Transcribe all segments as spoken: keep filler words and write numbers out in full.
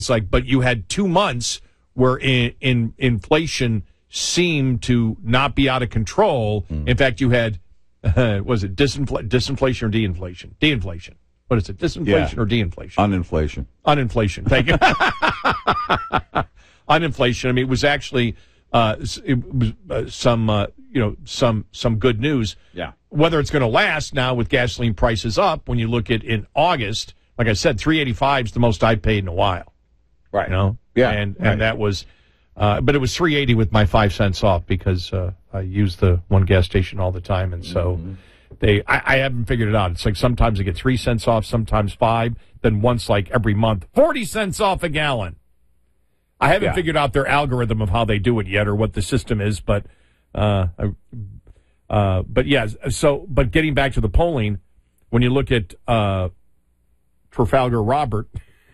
It's like, but you had two months where in, in inflation seemed to not be out of control. Mm. In fact, you had, uh, was it disinfl- disinflation or de-inflation? De-inflation. What is it? Disinflation yeah. or de-inflation? Uninflation. Uninflation. Thank you. Uninflation. I mean, it was actually uh, it was uh, some uh, you know some some good news. Yeah. Whether it's going to last now with gasoline prices up, when you look at in August, like I said, three eighty-five is the most I've paid in a while. Right. You know. Yeah. And right. and that was, uh, but it was three eighty with my five cents off because uh, I use the one gas station all the time, and so. Mm-hmm. They, I, I haven't figured it out. It's like sometimes I get three cents off, sometimes five, then once like every month, forty cents off a gallon. I haven't yeah. figured out their algorithm of how they do it yet or what the system is, but, uh, uh, but yeah, so, but getting back to the polling, when you look at, uh, Trafalgar Robert,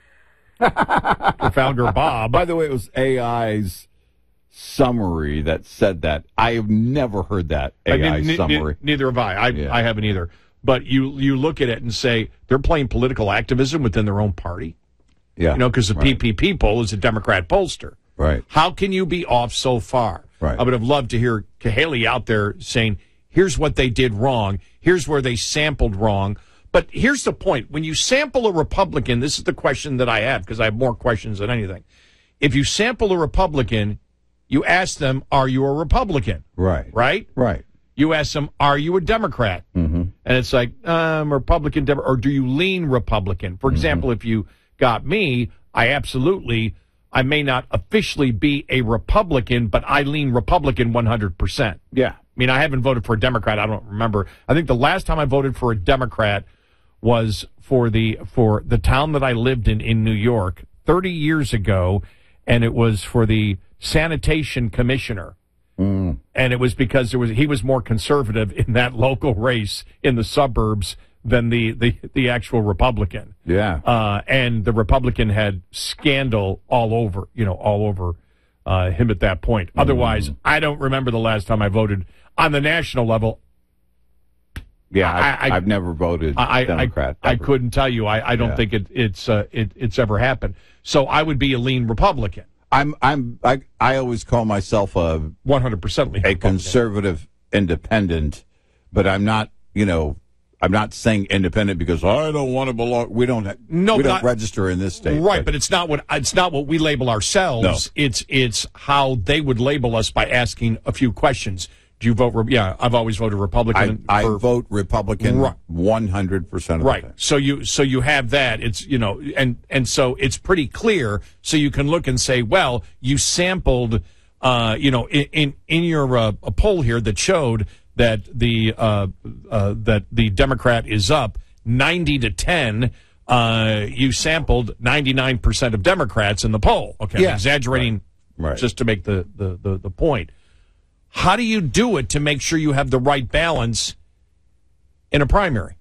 Trafalgar Bob. By the way, it was A I's summary that said that. I have never heard that A I I mean, summary. N- neither have I. I, yeah. I haven't either. But you you look at it and say they're playing political activism within their own party. Yeah, you know, because the right. P P P poll is a Democrat pollster. Right. How can you be off so far? Right. I would have loved to hear Cahaley out there saying, "Here's what they did wrong. Here's where they sampled wrong." But here's the point: when you sample a Republican, this is the question that I have because I have more questions than anything. If you sample a Republican, you ask them, are you a Republican? Right. Right? Right. You ask them, are you a Democrat? Mm-hmm. And it's like, um, Republican, Dem- or do you lean Republican? For example, mm-hmm. if you got me, I absolutely, I may not officially be a Republican, but I lean Republican one hundred percent. Yeah. I mean, I haven't voted for a Democrat. I don't remember. I think the last time I voted for a Democrat was for the for the town that I lived in in New York thirty years ago, and it was for the sanitation commissioner. Mm. And it was because there was he was more conservative in that local race in the suburbs than the, the, the actual Republican. Yeah. Uh, and the Republican had scandal all over, you know, all over uh, him at that point. Mm. Otherwise, I don't remember the last time I voted on the national level. Yeah, I, I, I've never voted I, Democrat. I, I couldn't tell you. I, I don't yeah. think it, it's uh, it, it's ever happened. So I would be a lean Republican. I'm I'm I, I always call myself a one hundred percent a conservative independent, but I'm not, you know, I'm not saying independent because I don't want to belong. We don't no, we don't not, register in this state. Right, but, but it's not what it's not what we label ourselves. No. It's it's how they would label us by asking a few questions. Do you vote? Re- yeah, I've always voted Republican. I, for, I vote Republican one hundred percent of right. the time. So you so you have that. It's you know, and and so it's pretty clear. So you can look and say, well, you sampled, uh, you know, in in, in your uh, a poll here that showed that the uh, uh, that the Democrat is up ninety to ten. Uh, you sampled ninety-nine percent of Democrats in the poll. Okay, yeah. I'm exaggerating right. Right. just to make the, the, the, the point. How do you do it to make sure you have the right balance in a primary?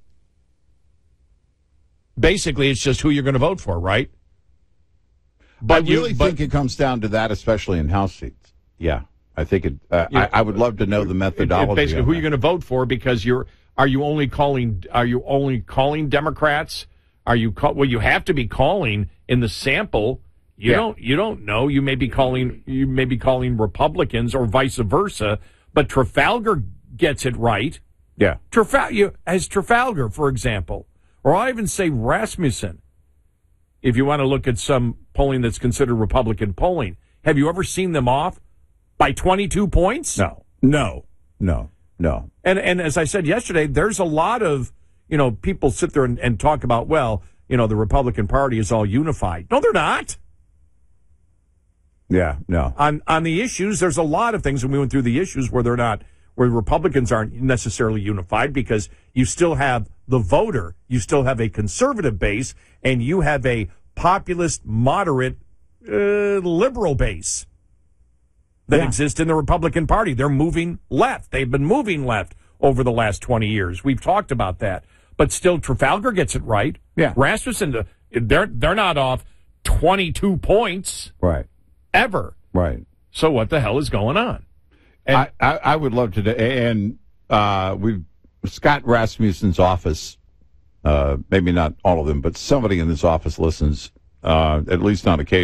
Basically, it's just who you're going to vote for, right? But I really you, but, think it comes down to that, especially in House seats. Yeah, I think it. Uh, yeah, I, I would love to know the methodology. It, it basically, who that. you're going to vote for because you're. Are you only calling? Are you only calling Democrats? Are you call, well? You have to be calling in the sample. You yeah. don't. You don't know. You may be calling. You may be calling Republicans or vice versa. But Trafalgar gets it right. Yeah. Trafalgar as Trafalgar, for example, or I even say Rasmussen. If you want to look at some polling that's considered Republican polling, have you ever seen them off by twenty-two points? No. No. No. No. And and as I said yesterday, there's a lot of you know people sit there and, and talk about well, you know, the Republican Party is all unified. No, they're not. Yeah, no. On on the issues, there's a lot of things, and we went through the issues where they're not, where Republicans aren't necessarily unified because you still have the voter, you still have a conservative base, and you have a populist, moderate, uh, liberal base that yeah. exists in the Republican Party. They're moving left. They've been moving left over the last twenty years. We've talked about that. But still, Trafalgar gets it right. Yeah. Rasmussen, they're, they're not off twenty-two points. Right. Ever. Right. So what the hell is going on? And I, I, I would love to, and uh, we've Scott Rasmussen's office, uh, maybe not all of them, but somebody in this office listens uh, at least on occasion.